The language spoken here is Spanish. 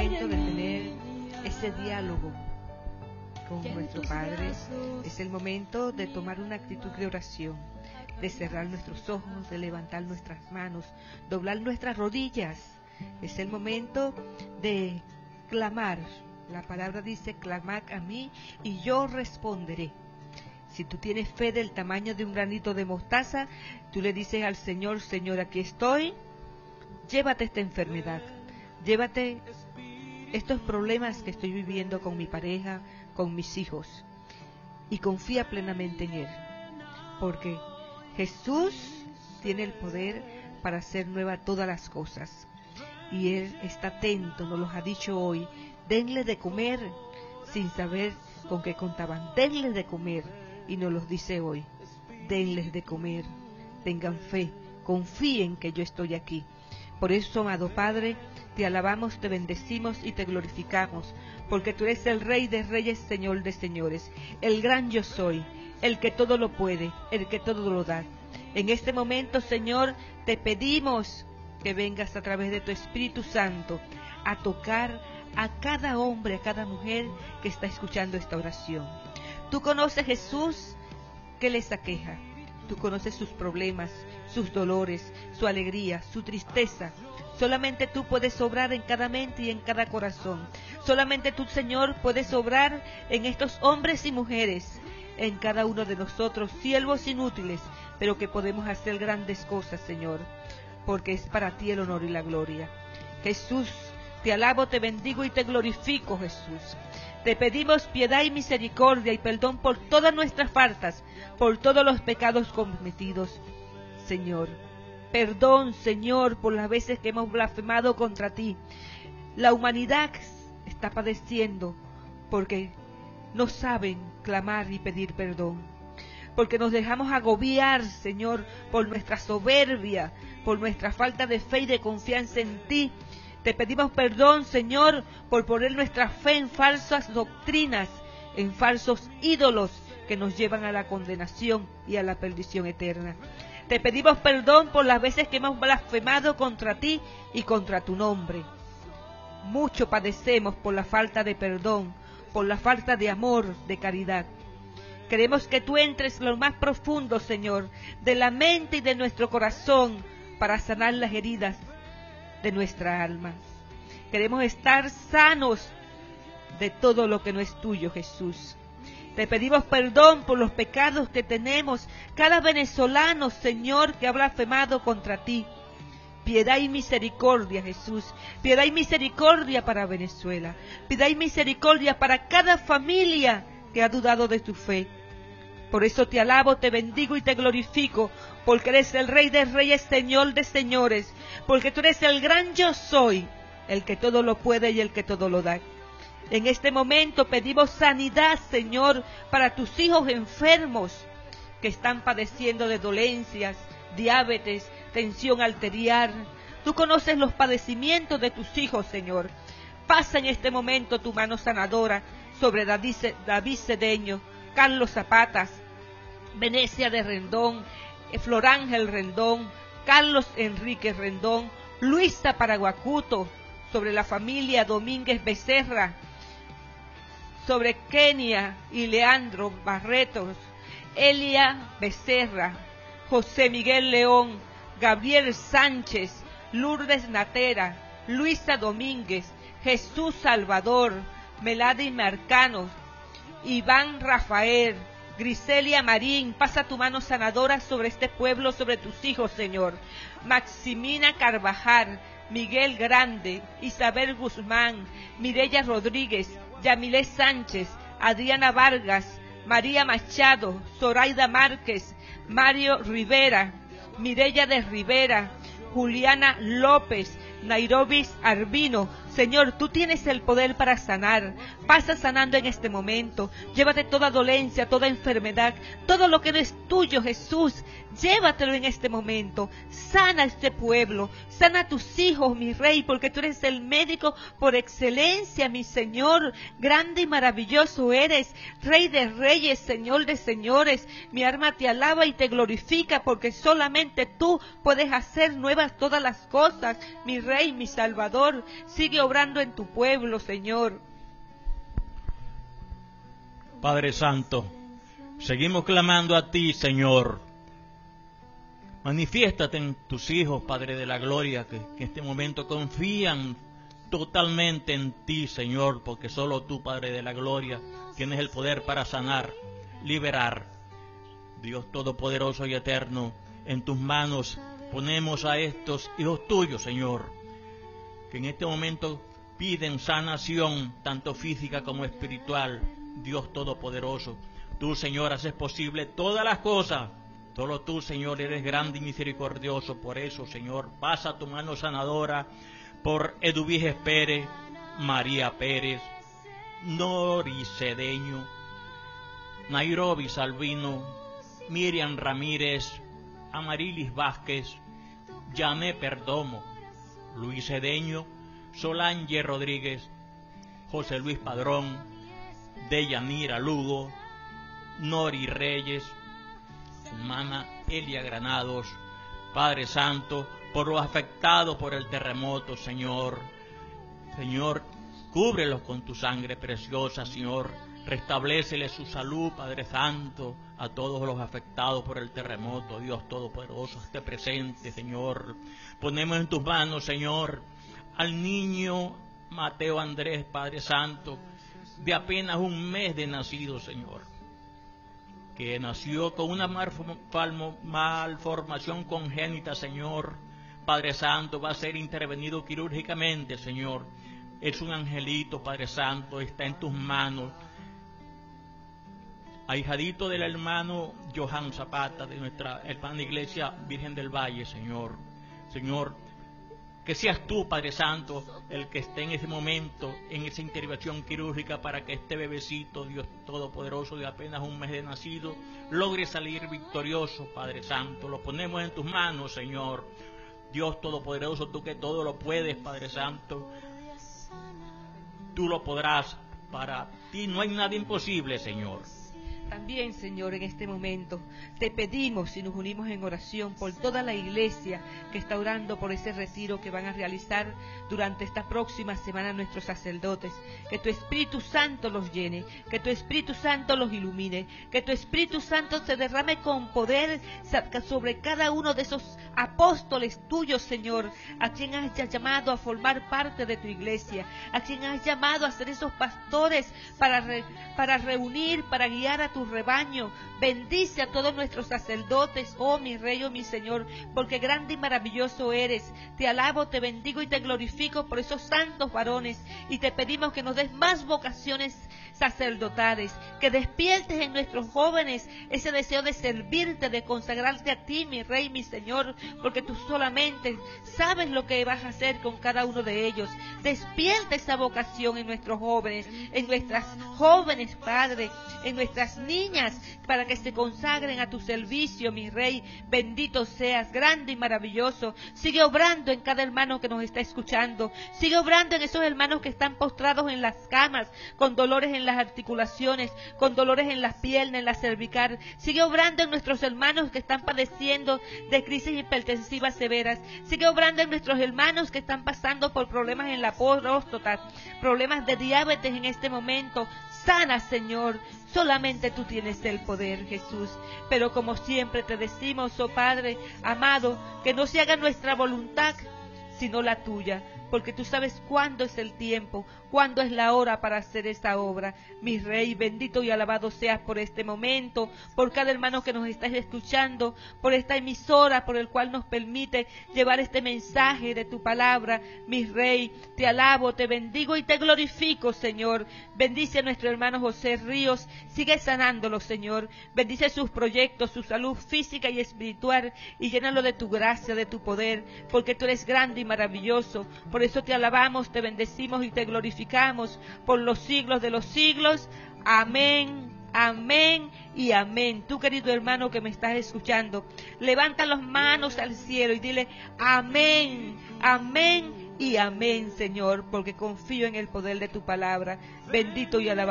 momento de tener ese diálogo con nuestro Padre. Es el momento de tomar una actitud de oración, de cerrar nuestros ojos, de levantar nuestras manos, doblar nuestras rodillas. Es el momento de clamar. La palabra dice: clamad a mí y yo responderé. Si tú tienes fe del tamaño de un granito de mostaza, tú le dices al Señor: Señor, aquí estoy, llévate esta enfermedad, llévate estos problemas que estoy viviendo con mi pareja, con mis hijos, y confía plenamente en Él, porque Jesús tiene el poder para hacer nuevas todas las cosas, y Él está atento, nos los ha dicho hoy: denle de comer, sin saber con qué contaban, denle de comer, y nos los dice hoy: denles de comer, tengan fe, confíen que yo estoy aquí. Por eso, amado Padre, te alabamos, te bendecimos y te glorificamos, porque tú eres el Rey de Reyes, Señor de Señores, el gran yo soy, el que todo lo puede, el que todo lo da. En este momento, Señor, te pedimos que vengas a través de tu Espíritu Santo a tocar a cada hombre, a cada mujer que está escuchando esta oración. Tú conoces, Jesús, qué les aqueja. Tú conoces sus problemas, sus dolores, su alegría, su tristeza. Solamente tú puedes obrar en cada mente y en cada corazón. Solamente tú, Señor, puedes obrar en estos hombres y mujeres, en cada uno de nosotros, siervos inútiles, pero que podemos hacer grandes cosas, Señor, porque es para ti el honor y la gloria. Jesús, te alabo, te bendigo y te glorifico, Jesús. Te pedimos piedad y misericordia y perdón por todas nuestras faltas, por todos los pecados cometidos, Señor. Perdón, Señor, por las veces que hemos blasfemado contra ti. La humanidad está padeciendo porque no saben clamar y pedir perdón, porque nos dejamos agobiar, Señor, por nuestra soberbia, por nuestra falta de fe y de confianza en ti. Te pedimos perdón, Señor, por poner nuestra fe en falsas doctrinas, en falsos ídolos que nos llevan a la condenación y a la perdición eterna. Te pedimos perdón por las veces que hemos blasfemado contra ti y contra tu nombre. Mucho padecemos por la falta de perdón, por la falta de amor, de caridad. Queremos que tú entres lo más profundo, Señor, de la mente y de nuestro corazón para sanar las heridas de nuestra alma. Queremos estar sanos de todo lo que no es tuyo, Jesús. Te pedimos perdón por los pecados que tenemos, cada venezolano, Señor, que ha blasfemado contra ti. Piedad y misericordia, Jesús. Piedad y misericordia para Venezuela. Piedad y misericordia para cada familia que ha dudado de tu fe. Por eso te alabo, te bendigo y te glorifico, porque eres el Rey de Reyes, Señor de Señores, porque tú eres el gran yo soy, el que todo lo puede y el que todo lo da. En este momento pedimos sanidad, Señor, para tus hijos enfermos que están padeciendo de dolencias, diabetes, tensión arterial. Tú conoces los padecimientos de tus hijos, Señor. Pasa en este momento tu mano sanadora sobre David Cedeño, Carlos Zapatas, Venecia de Rendón, Florángel Rendón, Carlos Enrique Rendón, Luisa Paraguacuto, sobre la familia Domínguez Becerra, sobre Kenia y Leandro Barretos, Elia Becerra, José Miguel León, Gabriel Sánchez, Lourdes Natera, Luisa Domínguez, Jesús Salvador, Melady Marcano, Iván Rafael, Griselia Marín. Pasa tu mano sanadora sobre este pueblo, sobre tus hijos, Señor. Maximina Carvajal, Miguel Grande, Isabel Guzmán, Mireya Rodríguez, Yamilé Sánchez, Adriana Vargas, María Machado, Zoraida Márquez, Mario Rivera, Mireya de Rivera, Juliana López, Nairobi Arbino. Señor, tú tienes el poder para sanar. Pasa sanando en este momento. Llévate toda dolencia, toda enfermedad, todo lo que no es tuyo, Jesús. Llévatelo en este momento. Sana a este pueblo. Sana a tus hijos, mi Rey, porque tú eres el médico por excelencia, mi Señor. Grande y maravilloso eres, Rey de Reyes, Señor de Señores. Mi alma te alaba y te glorifica, porque solamente tú puedes hacer nuevas todas las cosas, mi Rey, mi Salvador. Sigue sigue obrando en tu pueblo, Señor. Padre Santo, seguimos clamando a ti, Señor. Manifiéstate en tus hijos, Padre de la Gloria, que en este momento confían totalmente en ti, Señor, porque solo tú, Padre de la Gloria, tienes el poder para sanar, liberar. Dios Todopoderoso y Eterno, en tus manos ponemos a estos hijos tuyos, Señor, que en este momento piden sanación, tanto física como espiritual. Dios Todopoderoso, tú, Señor, haces posible todas las cosas. Solo tú, Señor, eres grande y misericordioso. Por eso, Señor, pasa tu mano sanadora por Eduviges Pérez, María Pérez, Nori Cedeño, Nairobi Salvino, Miriam Ramírez, Amarilis Vázquez, Yamé Perdomo, Luis Cedeño, Solange Rodríguez, José Luis Padrón, Deyanira Lugo, Nori Reyes, hermana Elia Granados. Padre Santo, por los afectados por el terremoto, Señor. Señor, cúbrelos con tu sangre preciosa, Señor. Restabléceles su salud, Padre Santo, a todos los afectados por el terremoto. Dios Todopoderoso, esté presente, Señor. Ponemos en tus manos, Señor, al niño Mateo Andrés, Padre Santo, de apenas un mes de nacido, Señor, que nació con una malformación congénita, Señor. Padre Santo, va a ser intervenido quirúrgicamente, Señor. Es un angelito, Padre Santo, está en tus manos. Ahijadito del hermano Johan Zapata, de nuestra hermana Iglesia Virgen del Valle, Señor. Señor, que seas tú, Padre Santo, el que esté en ese momento, en esa intervención quirúrgica, para que este bebecito, Dios Todopoderoso, de apenas un mes de nacido, logre salir victorioso, Padre Santo. Lo ponemos en tus manos, Señor. Dios Todopoderoso, tú que todo lo puedes, Padre Santo, tú lo podrás. Para ti no hay nada imposible, Señor. También, Señor, en este momento te pedimos y nos unimos en oración por toda la iglesia que está orando por ese retiro que van a realizar durante esta próxima semana nuestros sacerdotes. Que tu Espíritu Santo los llene, que tu Espíritu Santo los ilumine, que tu Espíritu Santo se derrame con poder sobre cada uno de esos apóstoles tuyos, Señor, a quien has llamado a formar parte de tu iglesia, a quien has llamado a ser esos pastores para reunir, para guiar a tu rebaño. Bendice a todos nuestros sacerdotes, oh mi Rey, oh mi Señor, porque grande y maravilloso eres. Te alabo, te bendigo y te glorifico por esos santos varones, y te pedimos que nos des más vocaciones sacerdotales, que despiertes en nuestros jóvenes ese deseo de servirte, de consagrarte a ti, mi Rey, mi Señor, porque tú solamente sabes lo que vas a hacer con cada uno de ellos. Despierta esa vocación en nuestros jóvenes, en nuestras jóvenes, Padre, en nuestras niñas, para que se consagren a tu servicio, mi Rey. Bendito seas, grande y maravilloso. Sigue obrando en cada hermano que nos está escuchando. Sigue obrando en esos hermanos que están postrados en las camas, con dolores en las articulaciones, con dolores en las piernas, en la cervical. Sigue obrando en nuestros hermanos que están padeciendo de crisis hipertensivas severas. Sigue obrando en nuestros hermanos que están pasando por problemas en la próstata, problemas de diabetes en este momento. Sana, Señor. Solamente tú tienes el poder, Jesús. Pero como siempre te decimos, oh Padre amado, que no se haga nuestra voluntad, sino la tuya, porque tú sabes cuándo es el tiempo, cuándo es la hora para hacer esta obra. Mi Rey, bendito y alabado seas por este momento, por cada hermano que nos está escuchando, por esta emisora, por el cual nos permite llevar este mensaje de tu palabra. Mi Rey, te alabo, te bendigo y te glorifico, Señor. Bendice a nuestro hermano José Ríos, sigue sanándolo, Señor. Bendice sus proyectos, su salud física y espiritual, y llénalo de tu gracia, de tu poder, porque tú eres grande y maravilloso. Por eso te alabamos, te bendecimos y te glorificamos por los siglos de los siglos. Amén, amén y amén. Tú, querido hermano que me estás escuchando, levanta las manos al cielo y dile amén, amén y amén, Señor, porque confío en el poder de tu palabra. Bendito y alabado